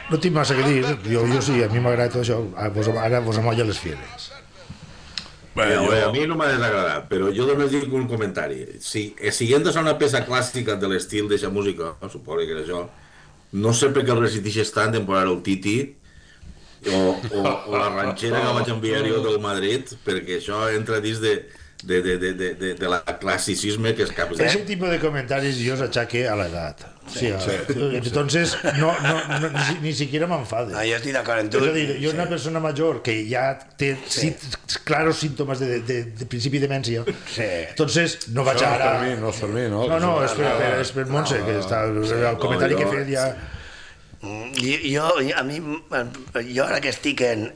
No tinc massa que dir, jo sí, a mi m'agrada tot això, ara vos amolla les fieres. A mi no m'ha desagradat, però jo només dic un comentari. Siguent de ser una peça clàssica de l'estil d'aquesta música, suposo que era això, no sé per què el resistixes tant en posar el Titi o la ranxera que vaig enviar jo del Madrid, perquè això entra dins de la classicisme que és cap de... Ese tipo de comentarios yo os achaque a la edad. Sí. Entonces, ni siquiera me enfade. Yo estoy de acuerdo en tu. Es decir, yo una persona mayor que ya tiene claros síntomas de principio de demencia, entonces no va a echar a... No és per mi, no? No, és per Montse, que està el comentari que he fet ja... Jo ara que estic en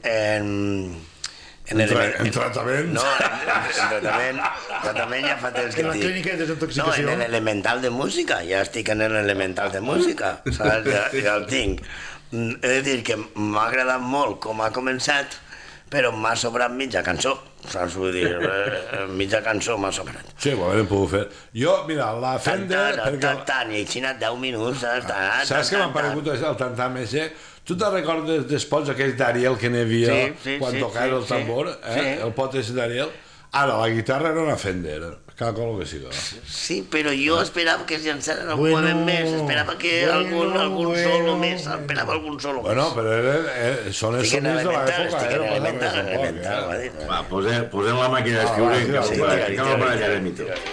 tratament? No, en tratament ja fa temps que en la clínica de desintoxicació. No, en l'elemental de música, ja estic en l'elemental de música, saps? Ja el tinc. He de dir que m'ha agradat molt com ha començat, però m'ha sobrat mitja cançó, saps? Vull dir, mitja cançó m'ha sobrat. Sí, ho haurem pogut fer. Jo, mira, la Fender... Tant, i així 10 minuts, saps que m'ha paregut el tantam ese? Tu te'n recordes dels pots aquells d'Ariel que n'hi havia quan tocava el tambor? El pot ese d'Ariel? Ara, la guitarra era una Fender, calculo que siga. Sí, però jo esperava que es llançaren algun moment més, esperava que algun solo més, esperava algun solo més. Bueno, però són els somnis de l'època. Elemental, va dir. Va, posem la màquina d'escriure que no barallarem i tot.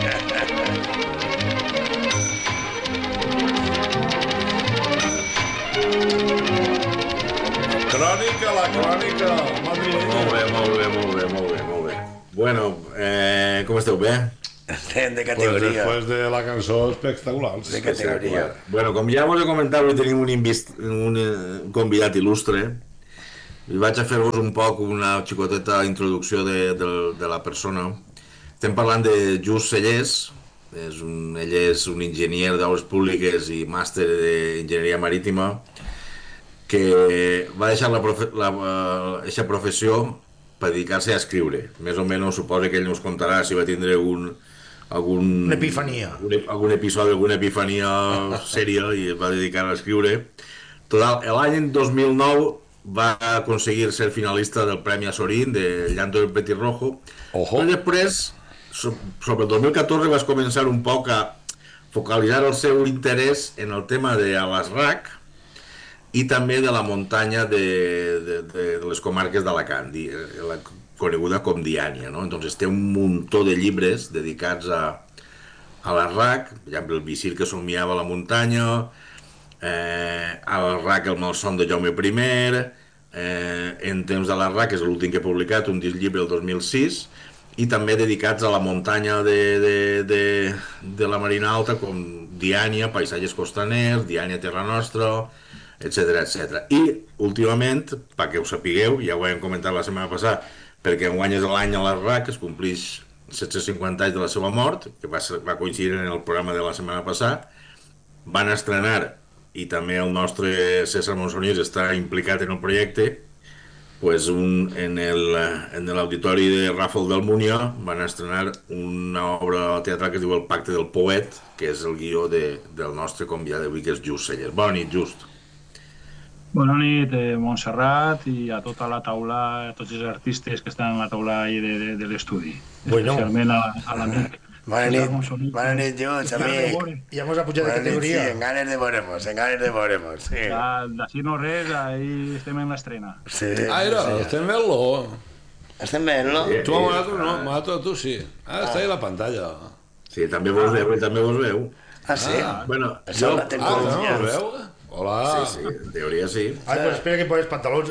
Crònica, la crònica madrilenya. Molt bé. Bueno, com esteu? Bé? Estem de categoria. Després de la cançó espectacular. De categoria. Bueno, com ja vos he comentat, avui tenim un convidat il·lustre. I vaig a fer-vos un poc una xicoteta introducció de la persona. Estem parlant de Just Cellers. Ell és un enginyer d'obres públiques i màster d'enginyeria marítima, que va deixar aquesta professió per dedicar-se a escriure. Més o menys suposa que ell ens contarà si va tindre alguna epifania, algun episodi, alguna epifania sèria i es va dedicar a escriure. Total, l'any 2009 va aconseguir ser finalista del Premi Azorín de Llanto del Petirrojo. I després, sobre el 2014, vas començar un poc a focalitzar el seu interès en el tema de l'Asrac i també de la muntanya de les comarques d'Alacant, coneguda com Diània, no? Entonces té un muntó de llibres dedicats a l'Arrac, per exemple, el visir que somiava la muntanya, a l'Arrac el malson de Jaume I, en temps de l'Arrac, que és l'últim que he publicat, un llibre el 2006, i també dedicats a la muntanya de la Marina Alta, com Diània, paisatges costaners, Diània, Terra Nostra, etc. I, últimament, perquè ho sapigueu, ja ho vam comentar la setmana passada, perquè enguany és l'any a l'Arrac, es complix 750 anys de la seva mort, que va coincidir en el programa de la setmana passada, van estrenar, i també el nostre César Monsonís està implicat en el projecte, pues en l'auditori de Ràfol d'Almúnia van estrenar una obra teatral que es diu El Pacte del Poet, que és el guió del nostre convidat d'avui, que és Just Cellers. Bona nit, Just. Bona nit, Montserrat, i a tota la taula, a tots els artistes que estan a la taula de l'estudi. Especialment a l'amic. Bona nit, Just, amic. Ja mos ha pujat de categoria. Sí, en ganes de veuremos. D'ací no res, ahí estem en l'estrena. Aira, estem veient-lo. Estem veient-lo? Tu a Monato, tu sí. Està ahí la pantalla. Sí, també vos veu. Ah, sí? Bueno, això la tecnologia. ¿No lo veu? Hola. Sí, en teoria sí. Ay, pues espera que pones pantalones.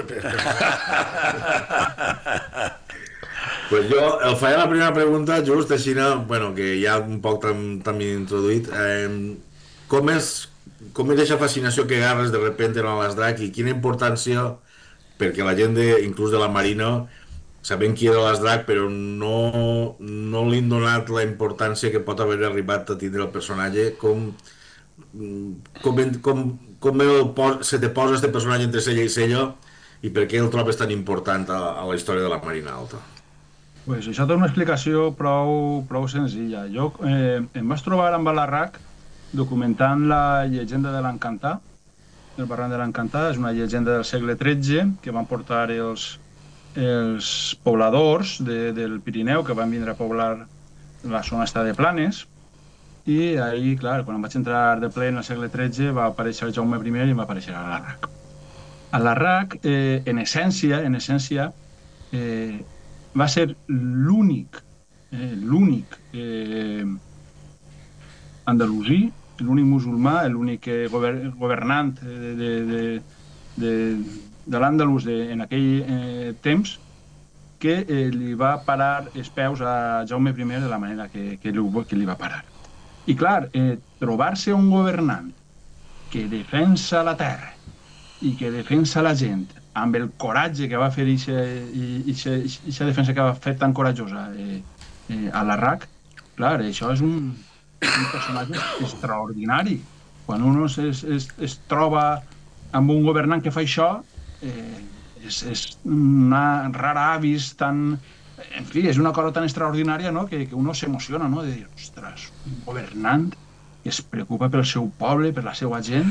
Pues jo el faig la primera pregunta, just així, bueno, que ja un poc també introduït. Com és aquesta fascinació que agarres de repente en l'Asdrac i quina importància, perquè la gent inclús de la Marina sabent qui era l'Asdrac, però no li han donat la importància que pot haver arribat a tindre el personatge, com se te posa este personatge entre cella i cella i per què el trobes tan important a la història de la Marina Alta? Pues això té una explicació prou senzilla. Jo em vaig trobar amb l'Arrac documentant la llegenda de l'Encantà el barranc de l'Encantada, és una llegenda del segle XIII que van portar els pobladors del Pirineu que van vindre a poblar la zona esta de Planes, i ahir, clar, quan vaig entrar de ple en el segle XIII va aparèixer Jaume I i va aparèixer a Larrac. A Larrac, en essència, va ser l'únic andalusí, l'únic musulmà, l'únic governant de l'Àndalus en aquell temps que li va parar els peus a Jaume I de la manera que li va parar. I clar, trobar-se un governant que defensa la terra i que defensa la gent amb el coratge que va fer i aquesta defensa que va fer tan coratjosa a Larrac, clar, això és un personatge extraordinari. Quan un es troba amb un governant que fa això, és una rara avis tan... En fi, és una cosa tan extraordinària, no?, que uno s'emociona, no?, de dir, ostres, un governant que es preocupa pel seu poble, per la seva gent,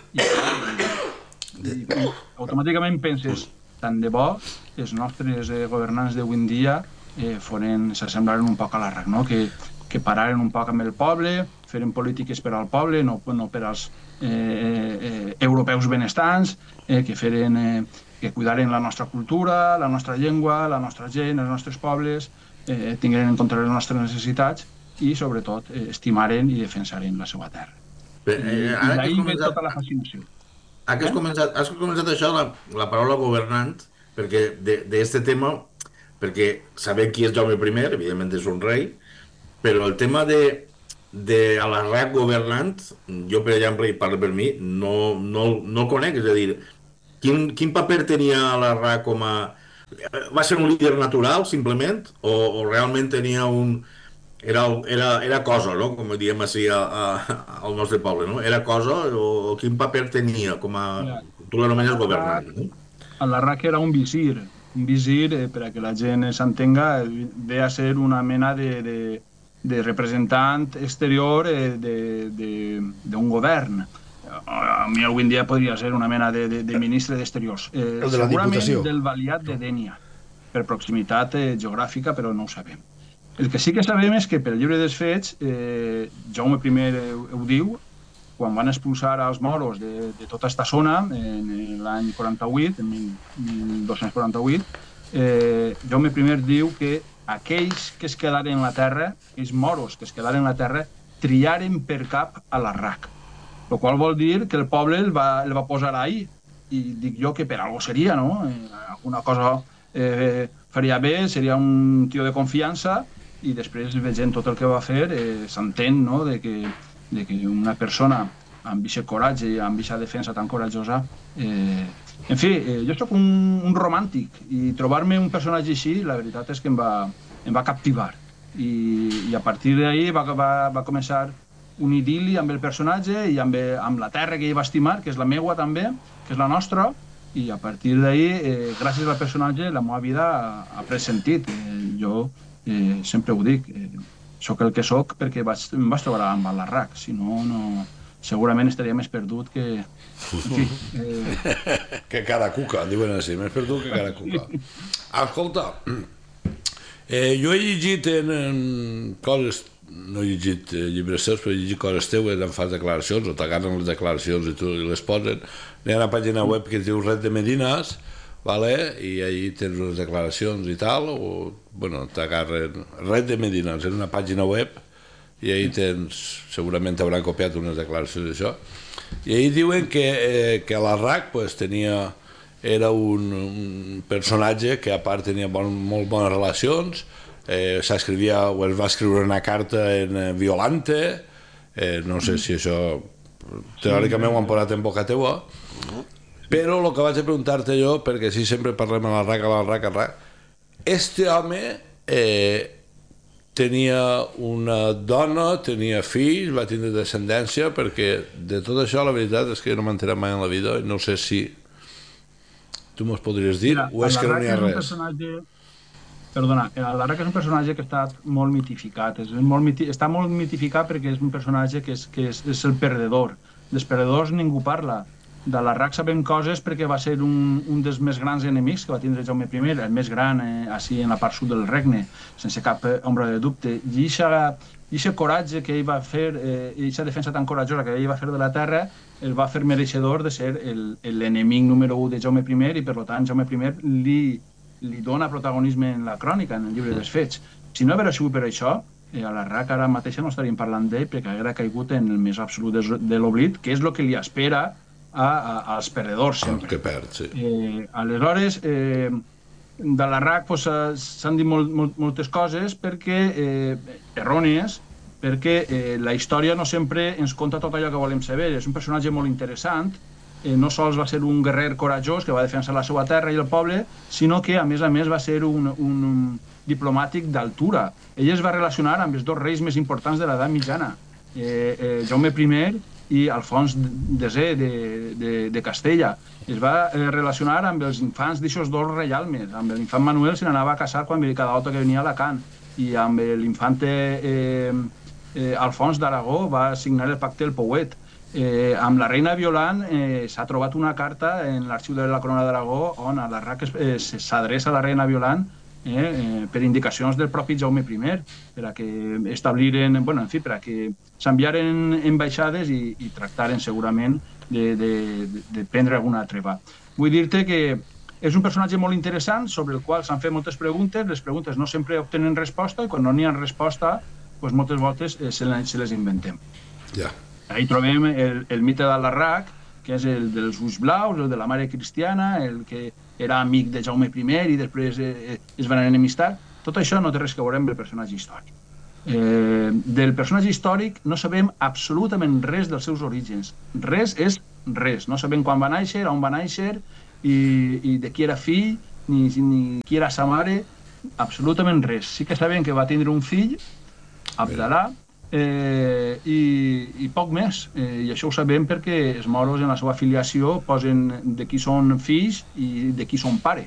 i automàticament penses, tant de bo els nostres governants d'avui en dia s'assemblaren un poc a Larrac, no?, que pararen un poc amb el poble, feren polítiques per al poble, no per als europeus benestants, que cuidaren la nostra cultura, la nostra llengua, la nostra gent, els nostres pobles, tingueren en compte les nostres necessitats i, sobretot, estimaren i defensaren la seva terra. I d'ahir ve tota la fascinació. Has començat això, la paraula governant, perquè d'aquest tema, perquè sabem qui és Jaume I, evidentment és un rei, però el tema de a Larrac governant, jo, per exemple, i parlo per mi, no el conec, és a dir, quin paper tenia Larrac com a... Va ser un líder natural, simplement, o realment tenia un... Era cosa, no?, com diem així al nostre poble, no? Era cosa, o quin paper tenia com a... Tu l'anomenes governant, no? A Larrac era un visir, per a que la gent s'entenga, ve a ser una mena de representant exterior d'un govern. A mi avui en dia podria ser una mena de ministre d'Exteriors. Segurament del Valiat de Dénia, per proximitat geogràfica, però no ho sabem. El que sí que sabem és que pel llibre dels fets, Jaume I ho diu, quan van expulsar els moros de tota aquesta zona, en l'any 48, en 1248, Jaume I diu que aquells que es quedaren en la terra, aquells moros que es quedaren en la terra, triaren per cap a Larrac. El qual vol dir que el poble el va posar ahí. I dic jo que per algo seria, no? Alguna cosa faria bé, seria un tio de confiança, i després, veient tot el que va fer, s'entén, no?, de que una persona amb aquest coratge i amb aquesta defensa tan coratjosa... En fi, jo soc un romàntic, i trobar-me un personatge així, la veritat és que em va captivar. I a partir d'ahir va començar un idil·li amb el personatge i amb la terra que ell va estimar, que és la meua també, que és la nostra, i a partir d'ahir, gràcies al personatge, la meva vida ha pres sentit. Jo sempre ho dic, soc el que soc perquè em vaig trobar amb el Larrac, si no, segurament estaria més perdut que... En fi, que cara cuca, diuen així, més perdut que cara cuca. Escolta, jo he llegit en coses... No he llegit llibres seus, però he llegit coses teues, en fas declaracions, o t'agarren les declaracions i tu les posen. Hi ha una pàgina web que es diu Red de Medines, i allà tens unes declaracions i tal, o, bueno, t'agarren... Red de Medines, és una pàgina web, i allà tens... Segurament t'hauran copiat unes declaracions d'això. I allà diuen que Larrac era un personatge que, a part, tenia molt bones relacions, s'escrivia o es va escriure una carta en Violante, no sé si això teòricament ho han posat en boca teua, però el que vaig a preguntar-te jo, perquè si sempre parlem a Larrac, este home tenia una dona, tenia fills, va tindre descendència, perquè de tot això la veritat és que no m'he enterat mai en la vida i no sé si tu mos podries dir o és que no n'hi ha res. Perdona, el Larrac és un personatge que està molt mitificat. Està molt mitificat perquè és un personatge que és el perdedor. Dels perdedors ningú parla. de l'Arrac sabem coses perquè va ser un dels més grans enemics que va tindre Jaume I, el més gran així en la part sud del regne, sense cap ombra de dubte. I aquest coratge que ell va fer, aquesta defensa tan coratjosa que ell va fer de la terra, el va fer mereixedor de ser l'enemic número 1 de Jaume I i, per tant, Jaume I li dona protagonisme en la crònica, en el llibre dels fets. Si no hagués sigut per això, a l'Arrac ara mateix no estaríem parlant d'ell perquè hauria caigut en el més absolut de l'oblit, que és el que li espera als perdedors sempre. Que perd, sí. Aleshores, de l'Arrac s'han dit moltes coses errònies, perquè la història no sempre ens conta tot allò que volem saber. És un personatge molt interessant, no sols va ser un guerrer coratjós que va defensar la seva terra i el poble, sinó que a més va ser un diplomàtic d'altura. Ell es va relacionar amb els dos reis més importants de l'edat mitjana, Jaume I i Alfons X de Castella. Es va relacionar amb els infants d'aixòs dos reialmes. Amb l'infant Manuel se n'anava a casar quan cada volta que venia a Alacant, i amb l'infante Alfons d'Aragó va signar el pacte del Pouet. Amb la reina Violant s'ha trobat una carta en l'arxiu de la Corona d'Aragó on l'Arrac s'adreça a la reina Violant per indicacions del propi Jaume I, per a que establiren, per a que s'enviaren ambaixades i tractaren segurament de prendre alguna treva. Vull dir-te que és un personatge molt interessant sobre el qual s'han fet moltes preguntes, les preguntes no sempre obtenen resposta i quan no n'hi ha resposta, moltes voltes se les inventem. Ja. Ahí trobem el mite de l'Arrac, que és el dels ulls blaus, el de la mare cristiana, el que era amic de Jaume I i després es van enemistar. Tot això no té res que veure amb el personatge històric. Del personatge històric no sabem absolutament res dels seus orígens. Res és res. No sabem quan va néixer, on va néixer, i de qui era fill, ni qui era sa mare, absolutament res. Sí que sabem que va tindre un fill, Abdalà, i poc més, i això ho sabem perquè els moros en la seva filiació posen de qui són fills i de qui són pare,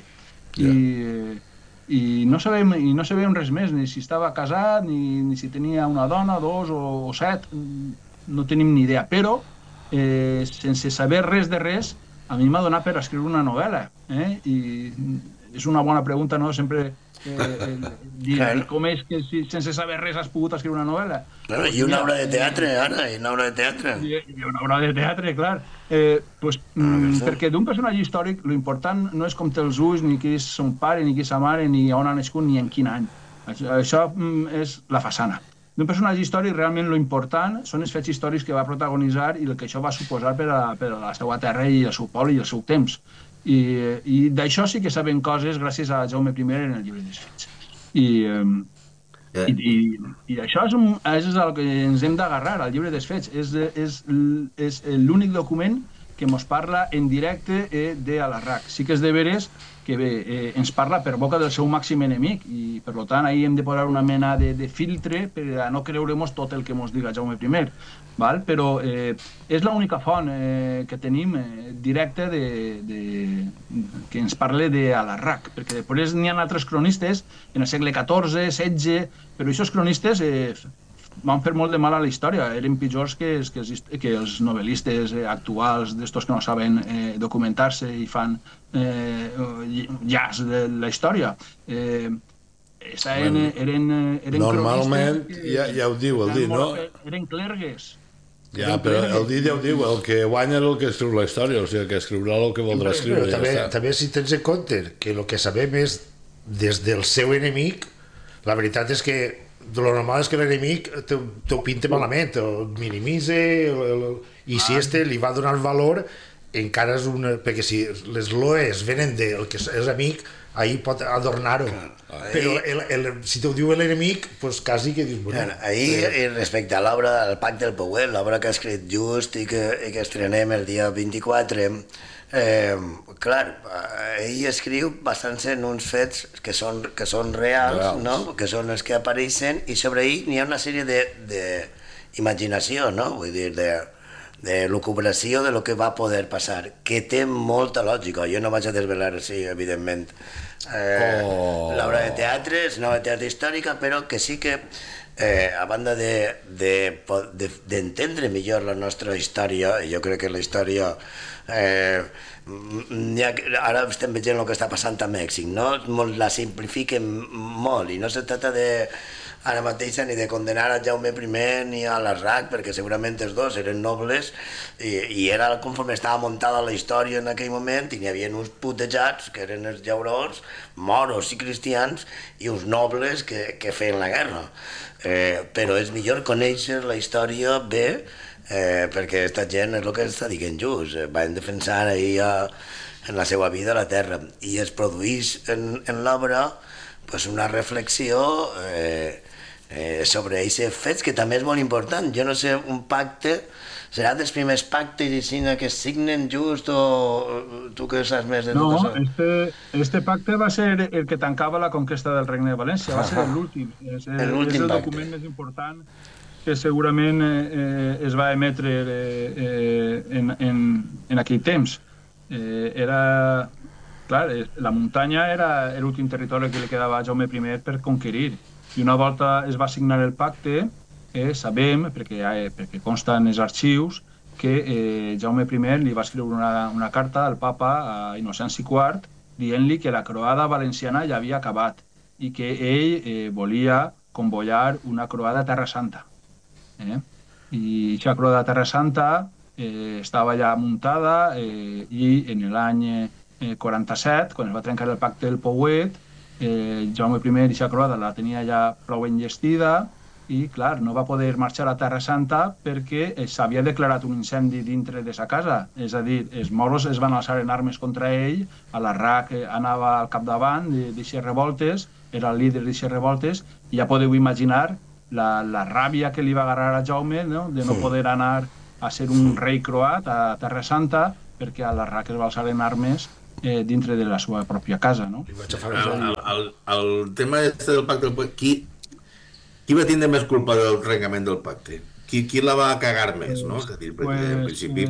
i no sabem res més, ni si estava casat ni si tenia una dona, dos o set, no tenim ni idea, però sense saber res de res a mi m'ha donat per escriure una novel·la, i és una bona pregunta, no? Sempre com és que sense saber res has pogut escriure una novel·la? I una obra de teatre, Anna, i una obra de teatre. I una obra de teatre, clar. Perquè d'un personatge històric l'important no és com té els ulls, ni qui és son pare, ni qui és sa mare, ni on ha nascut, ni en quin any. Això és la façana. D'un personatge històric realment l'important són els fets històrics que va protagonitzar i el que això va suposar per a la seva terra i el seu poble i el seu temps. I d'això sí que sabem coses gràcies a Jaume I en el llibre dels fets. I això és el que ens hem d'agarrar, al llibre dels fets. És l'únic document que ens parla en directe de l'Arrac. Sí que és de veres que ens parla per boca del seu màxim enemic i, per tant, ahir hem de posar una mena de filtre per a no creure-nos tot el que ens diga Jaume I. Però és l'única font que tenim directa que ens parla de l'Arrac, perquè després n'hi ha altres cronistes en el segle XIV, XVI, però aquests cronistes van fer molt de mal a la història, eren pitjors que els novel·listes actuals, d'estos que no saben documentar-se i fan llaç de la història. Normalment, ja ho diu el dit, no? Eren clergues. Ja, però el dit ja ho diu, el que guanya és el que escriu la història, o sigui, que escriurà el que voldrà escriure. També si tens en compte que el que sabem és des del seu enemic, la veritat és que el normal és que l'enemic t'ho pinta malament, el minimitza, i si li va donar valor, encara és una... Perquè si les loes venen del que és amic, ahir pot adornar-ho. Però si t'ho diu l'enemic, doncs quasi que dius... Ahir, respecte a l'obra, al Pacte del Pouet, l'obra que ha escrit just i que estrenem el dia 24, clar, ell escriu bastant-se en uns fets que són reals, no? Que són els que apareixen, i sobre ell n'hi ha una sèrie d'imaginació, no? Vull dir, de lucubració de lo que va poder passar, que té molta lògica. Jo no vaig a desvelar, sí, evidentment, l'obra de teatre, és una obra de teatre històrica, però que sí que a banda d'entendre millor la nostra història, jo crec que la història ara estem veient el que està passant a Mèxic, no? La simplifiquen molt i no se tracta ara mateix ni de condenar a Jaume I ni a Larrac, perquè segurament els dos eren nobles i era conforme estava muntada la història en aquell moment i n'hi havia uns putejats que eren els llaurors, moros i cristians, i uns nobles que feien la guerra. Però és millor conèixer la història bé, perquè aquesta gent és el que està dient just, van defensar ahir en la seva vida la terra, i es produeix en l'obra una reflexió sobre aquests fets, que també és molt important. Jo no sé, un pacte serà dels primers pactes que es signen just, o tu que saps més de tot això? No, este pacte va ser el que tancava la conquesta del Regne de València, va ser l'últim. És el document més important que segurament es va emetre en aquell temps. Clar, la muntanya era l'últim territori que li quedava a Jaume I per conquerir. I una volta es va signar el pacte, sabem, perquè consta en els arxius, que Jaume I li va escriure una carta al papa, a Innocenci IV, dient-li que la croada valenciana ja havia acabat i que ell volia convoiar una croada a Terra Santa. I aquesta croada de Terra Santa estava ja muntada i en l'any 47, quan es va trencar el pacte del Pouet, Jaume I i aquesta croada la tenia ja prou enllestida i, clar, no va poder marxar a Terra Santa perquè s'havia declarat un incendi dintre de sa casa. És a dir, els moros es van alçar en armes contra ell, a Larrac anava al capdavant d'aquestes revoltes, era el líder d'aquestes revoltes, i ja podeu imaginar la ràbia que li va agarrar a Jaume, no? De no poder anar a ser un rei croat a Terra Santa perquè a Larrac es va alçar en armes dintre de la seva pròpia casa, no? El tema del pacte, qui va tindre més culpa del trencament del pacte? Qui la va cagar més, no? És a dir, perquè en principi,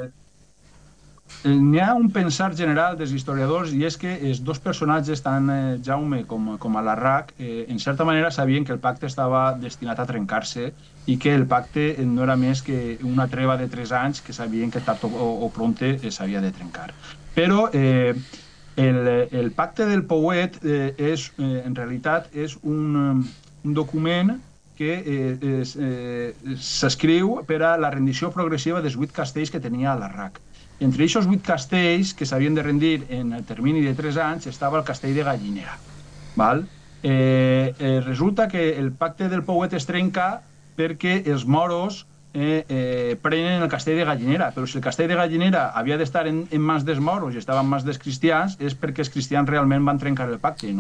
N'hi ha un pensar general dels historiadors, i és que els dos personatges, tant Jaume com a Larrac, en certa manera sabien que el pacte estava destinat a trencar-se i que el pacte no era més que una treva de 3 anys que sabien que tard o prompte s'havia de trencar. Però el pacte del Pouet en realitat és un document que s'escriu per a la rendició progressiva dels 8 castells que tenia Larrac. Entre aquests 8 castells que s'havien de rendir en el termini de 3 anys estava el castell de Gallinera. Resulta que el pacte del Pouet es trenca perquè els moros prenen el castell de Gallinera, però si el castell de Gallinera havia d'estar en mans dels moros i estava en mans dels cristians, és perquè els cristians realment van trencar el pacte.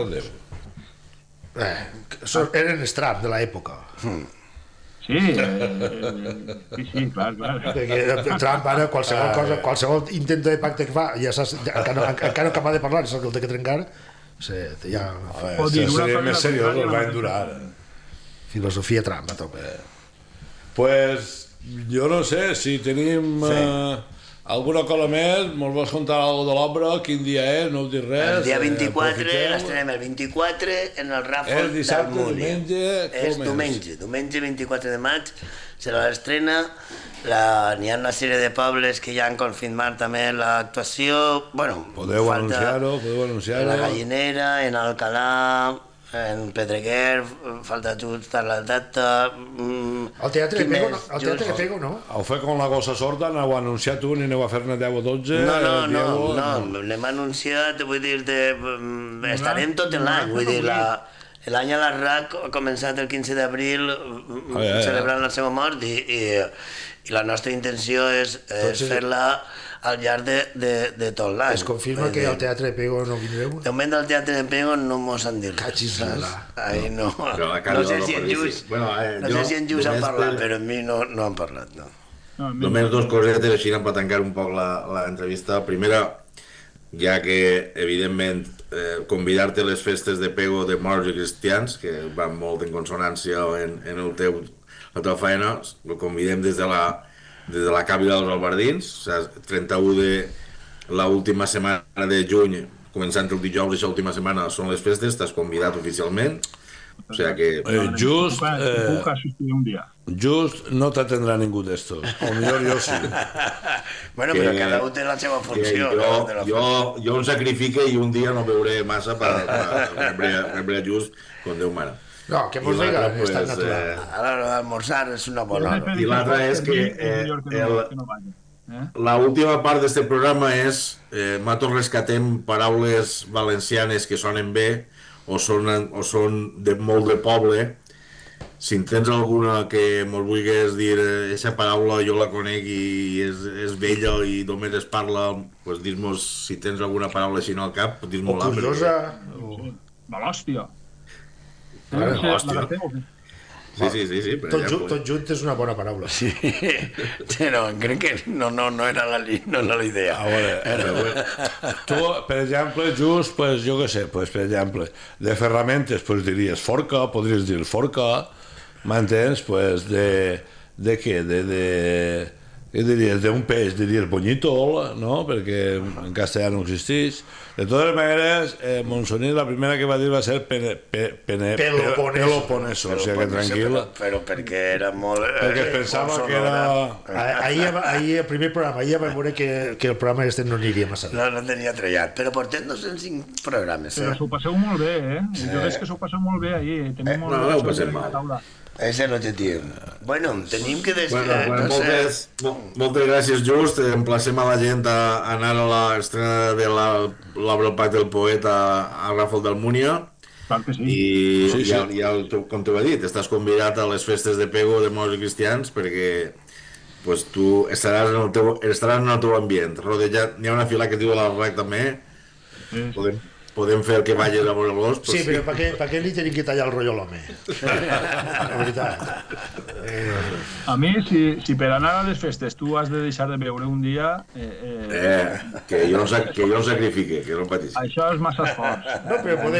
Eren estrap de l'època. Sí, clar. Perquè Trump ara, qualsevol intent de pacte que fa, encara no acaba de parlar, és el que el té que trencar, ja... Seria més seriós, el va endurar. Filosofia Trump, a tope. Pues, jo no sé, si tenim alguna cosa més, mos vols contar alguna de l'obra, quin dia és, no heu dit res. El dia 24, l'estrenem el 24 en el Ràfol d'Harmònia. És diumenge 24 de maig, serà l'estrena. N'hi ha una sèrie de pobles que ja han confirmat també l'actuació. Podeu anunciar-ho. En la Gallinera, en Alcalà, en Pedreguer, falta ajustar la data... El Teatre de Pego, no? Ho fer com la gossa sorda, n'heu anunciat un i aneu a fer-ne 10 o 12... No, n'hem anunciat, vull dir, estarem tot l'any, vull dir, l'any a Larrac ha començat el 15 d'abril celebrant la seva mort i la nostra intenció és fer-la al llarg de tot l'any. Es confirma que al Teatre de Pego no vindreu? De moment del Teatre de Pego no mos han dit res. No sé si en Just han parlat, però a mi no han parlat, no. Només 2 cosetes així per tancar un poc l'entrevista. Primera, ja que evidentment convidar-te a les festes de Pego de morts i cristians, que van molt en consonància en la teva feina, el convidem des de la Càpila dels Albardins, 31 de l'última setmana de juny, començant el dijous, aquesta última setmana són les festes, estàs convidat oficialment. O sea que... Just, puc assistir un dia. Just no t'atendrà ningú d'estos. O millor jo sí. Bueno, però cada un té la seva funció. Jo em sacrifique i un dia no veuré massa per rebre Just com Déu mana. No, que mos diga, és tan natural. Ara l'almorzar és una bona hora. I l'altra és que la última part d'este programa és nosaltres rescatem paraules valencianes que sonen bé o són de molt de poble. Si en tens alguna que mos vulguis dir aquesta paraula jo la conec i és vella i només es parla, pues dis-mos si tens alguna paraula així al cap, dis-mos-la. O curiosa. L'hòstia. Sí, per exemple. Tot junt és una bona paraula. Sí, no, crec que no era la idea. A veure, tu, per exemple, just, pues, jo què sé, pues, per exemple, de ferramentes, pues, diries forca, podries dir forca, m'entens? Pues, de què? Què diries? D'un peix diries bonyítol, no? Perquè en castellà no existeix. De totes maneres, Monsonís la primera que va dir va ser Peloponeso, o sigui que tranquil. Però perquè era molt... Perquè es pensava que era... Ahir, el primer programa, ahir vam veure que el programa este no aniria massa bé. No tenia trellat, però portem 205 programes. Però s'ho passeu molt bé, Jo veig que s'ho passeu molt bé ahir. No, ho passem mal. És l'objectiu. Bueno, tenim que moltes gràcies, Just. Emplacem a la gent a anar a l'estrena de l'Obropac del Poeta a Ràfol d'Almúnia. Clar que sí. I com t'ho he dit, estàs convidat a les festes de Pego de morts i cristians perquè pues, tu estaràs en el teu ambient. Rodejat, n'hi ha una fila que diu a l'Arrac també. Podem fer que vagis a veure-los. Sí, però per què li tenim que tallar el rotllo a l'home? La veritat. A mi, si per anar a les festes tu has de deixar de beure un dia... Que jo em sacrifique, que no pateixi. Això és massa fort. No, però